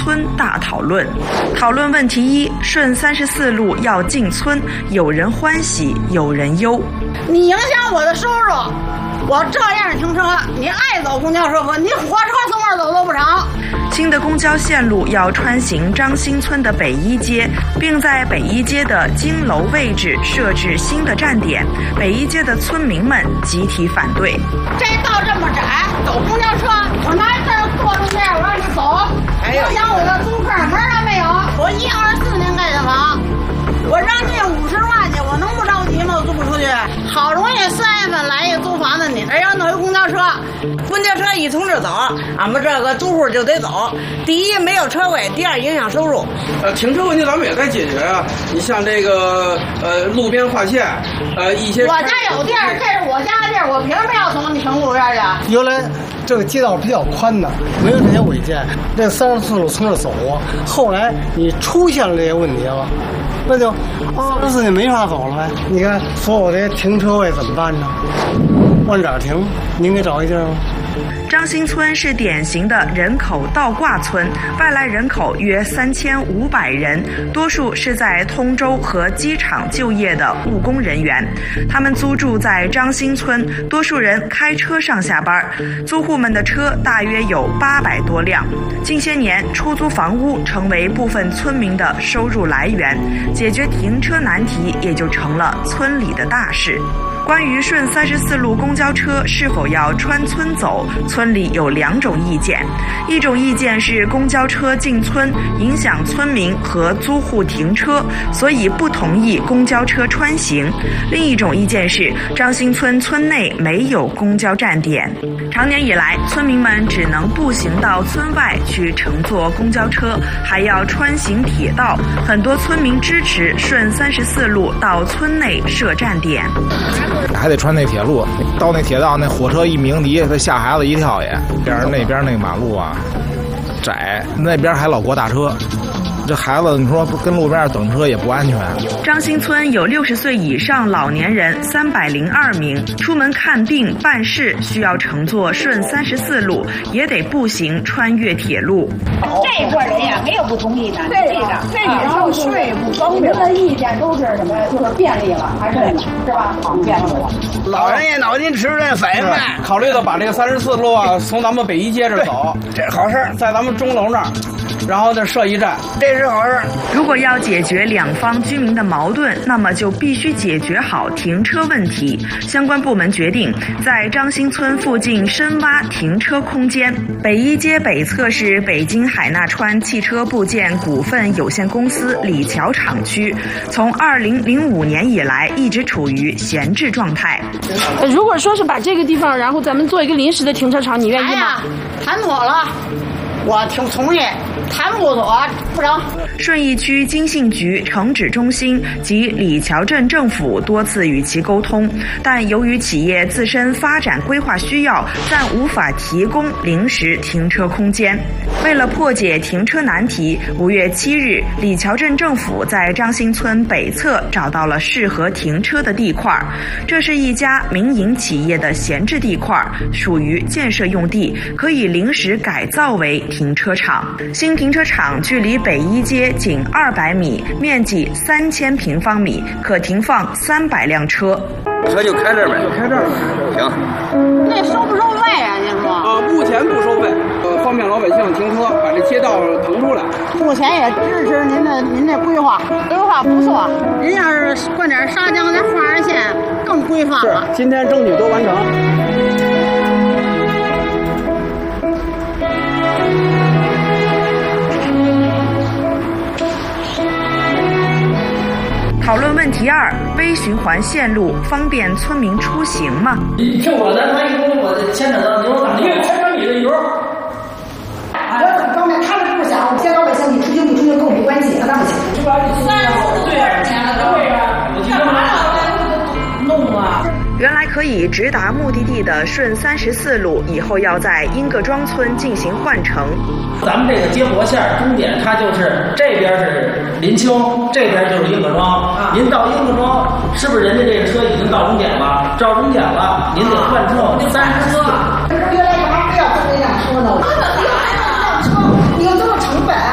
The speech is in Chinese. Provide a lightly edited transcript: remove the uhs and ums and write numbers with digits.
村大讨论。讨论问题一：顺34路要进村，有人欢喜，有人忧。 你影响我的收入，我这样停车，你爱走公交车不？你火车从这儿走都不成。 新的公交线路要穿行张兴村的北一街，并在北一街的金楼位置设置新的站点。北一街的村民们集体反对。 这道这么窄，走公交车，我拿这儿坐中间，我让你走。影响我的租客门儿没有。我124年盖的房，我让你50万去，我能不着急吗？我租不出去。好容易3月份来一个租房子，你还让弄一公交车，公交车一从这走，俺们这个租户就得走。第一没有车位，第二影响收入。 停车问题咱们也在解决啊。你像这个路边划线，一些我家有地儿，这是我家的地儿，我凭什么要从你城路边去？ 原来这个街道比较宽的，没有这些违建，这34路从这走啊。后来你出现了这些问题了，那就34就没法走了呗。你看所有这些停车位怎么办呢？往哪儿停？您给找一地儿吗？ 张兴村是典型的人口倒挂村，外来人口约3500人，多数是在通州和机场就业的务工人员。他们租住在张兴村，多数人开车上下班，租户们的车大约有800多辆。近些年，出租房屋成为部分村民的收入来源，解决停车难题也就成了村里的大事。关于顺34路公交车是否要穿村走，村里有2种意见。一种意见是公交车进村影响村民和租户停车，所以不同意公交车穿行。另一种意见是张兴村村内没有公交站点，长年以来村民们只能步行到村外去乘坐公交车，还要穿行铁道。很多村民支持顺34路到村内设站点。 还得穿那铁路，到那铁道那火车一鸣笛，他吓孩子一跳也。那边那马路啊窄，那边还老过大车，这孩子你说跟路边等车也不安全。 张兴村有60岁以上老年人302名，出门看病办事需要乘坐顺34路，也得步行穿越铁路。 这一块人呀，没有不同意的。这然后税不方便，的意见都是什么？就是便利了，还是吧？便利了。 老人也脑筋迟钝，反应慢。 考虑到把这个34路啊从咱们北一街这走， 这好事， 在咱们钟楼那儿。然后再设一站， 这是好事。 如果要解决两方居民的矛盾，那么就必须解决好停车问题。相关部门决定在张兴村附近深挖停车空间。北一街北侧是北京海纳川汽车部件股份有限公司李桥厂区，从2005年以来一直处于闲置状态。 如果说是把这个地方，然后咱们做一个临时的停车场，你愿意吗？ 谈妥了，我同意。谈不妥不成。 顺义区经信局城址中心及李桥镇政府多次与其沟通，但由于企业自身发展规划需要，暂无法提供临时停车空间。为了破解停车难题，5月7日，李桥镇政府在张兴村北侧找到了适合停车的地块。这是一家民营企业的闲置地块，属于建设用地，可以临时改造为停车场。新停车场距离北一街仅200米，面积3000平方米，可停放300辆车。 车就开这儿呗， 就开这儿。 行。 那收不收费啊？您说？ 目前不收费，方便老百姓停车，把这街道腾出来。 目前也支持您这规划不错。您要是灌点砂浆再画上线，更规范了。 今天争取都完成。 讨论问题2：微循环线路方便村民出行吗？ 你听我的，他一公我的牵扯到牛党，因为牵扯你的油。 我很方便，他们不想，我们老百姓你出行不出行跟我没关系，那不行。 是吧？对呀，对呀，我干嘛弄啊？ 原来可以直达目的地的顺34路，以后要在英各庄村进行换乘。 咱们这个接驳线终点，它就是这边是临清，这边就是英各庄。您到英各庄，是不是人家这个车已经到终点了？到终点了，您得换车，34。 原来咱非要这么辆车呢。